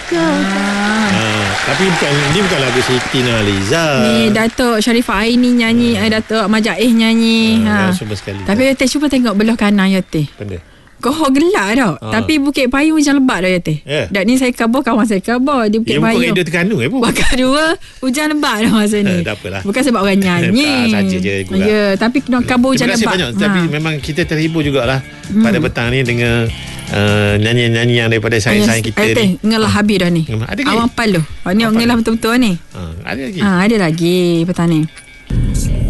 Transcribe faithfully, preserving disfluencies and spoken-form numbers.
suka. Ha, tapi bukan dia bukan lagu Siti Nurhaliza. Ni Datuk Sharifah Aini nyanyi, hmm. Datuk Majaih nyanyi. Ha, ha. Semua sekali. Tapi Yati cuba tengok belah kanan Yati. Benda. Kau gelap dah. Ha. Tapi Bukit Payung hujan lebat dah Yati. Yeah. Dan ni saya khabar kawan saya khabar di Bukit ya, Payung. Ya bukan Terengganu eh bu. Bakar dua hujan lebat dah masa ni. Tak apalah. Bukan sebab orang nyanyi. Tak saja je gula. Ya, tapi kena khabar hujan lebat. Terima kasih banyak. Ha. Tapi memang kita terhibur jugalah hmm. pada petang ni dengan uh, nyanyian-nyanyian daripada sains-sains kita Ayat, ni. Ngelah habis dah ni. Ada ke? Awang pal tu. Ni ngelah betul-betul ni. Ha, ada lagi. Ha, ada lagi petang ni.